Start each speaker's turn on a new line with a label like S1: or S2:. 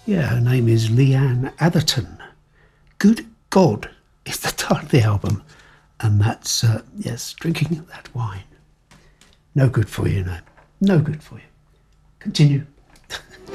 S1: Yeah, her name is Leanne Atherton. Good God is the title of the album. And that's, yes, drinking that wine. No good for you, no. No good for you. Continue.